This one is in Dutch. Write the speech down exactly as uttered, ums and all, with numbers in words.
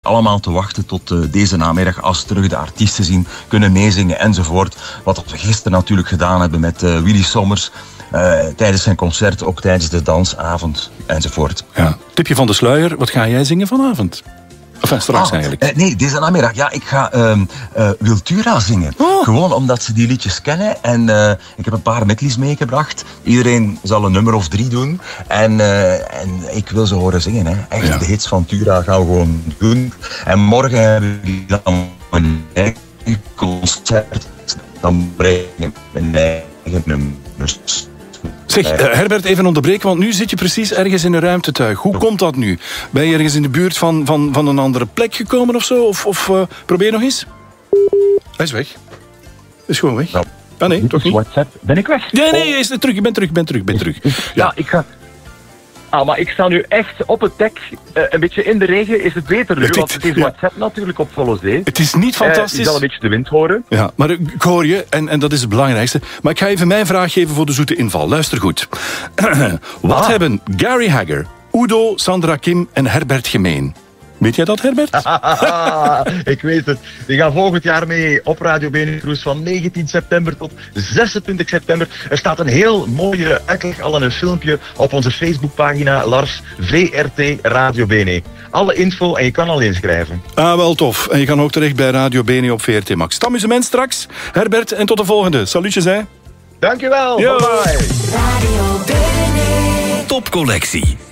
allemaal te wachten tot uh, deze namiddag als terug de artiesten zien, kunnen meezingen enzovoort. Wat we gisteren natuurlijk gedaan hebben met uh, Willy Sommers. Uh, tijdens zijn concert, ook tijdens de dansavond enzovoort. Ja. Tipje van de sluier, wat ga jij zingen vanavond? Enfin, straks ah, eigenlijk. Eh, nee, deze namiddag. Ja, ik ga uh, uh, Wiltura zingen. Oh. Gewoon omdat ze die liedjes kennen. En uh, ik heb een paar medleys meegebracht. Iedereen zal een nummer of drie doen. En, uh, en ik wil ze horen zingen. Hè. Echt, ja. De hits van Tura gaan we gewoon doen. En morgen heb ik dan een eigen concert. Dan breng ik mijn eigen nummers. Zeg, uh, Herbert, even onderbreken, want nu zit je precies ergens in een ruimtetuig. Hoe komt dat nu? Ben je ergens in de buurt van, van, van een andere plek gekomen of zo? Of, of uh, probeer nog eens? Hij is weg. Hij is gewoon weg. Ah nee, toch niet? WhatsApp. Ben ik weg? Nee, nee, hij is terug. Ik ben terug, ik ben terug, ik ben terug. Ja, ja ik ga... Ah, maar ik sta nu echt op het dek, uh, een beetje in de regen. Is het beter nu? Het, want het is ja. WhatsApp natuurlijk op volle zee. Het is niet fantastisch. Uh, je zal een beetje de wind horen. Ja, maar ik hoor je, en, en dat is het belangrijkste. Maar ik ga even mijn vraag geven voor de zoete inval. Luister goed. Wat ah. hebben Gary Hagger, Udo, Sandra Kim en Herbert gemeen? Weet jij dat, Herbert? Ik weet het. Die gaan volgend jaar mee op Radio Bene Cruise van negentien september tot zesentwintig september. Er staat een heel mooie uitleg al in een filmpje op onze Facebookpagina Lars V R T Radio Bene. Alle info en je kan al inschrijven. Ah, wel tof. En je kan ook terecht bij Radio Bene op V R T Max. Het amusement straks. Herbert, en tot de volgende. Salutjes, hè. Dankjewel. Yo. Bye bye. Radio Bene. Topcollectie.